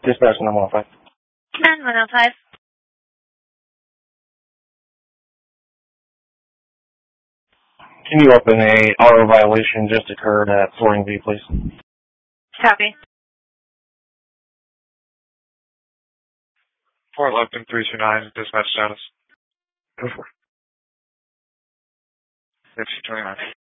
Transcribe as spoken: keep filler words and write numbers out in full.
Dispatch nine one oh five. nine one oh five. Can you open a auto violation just occurred at Floring V, please? Copy. Fort Lupton three two nine, dispatch status. Go for it. fifty twenty-nine.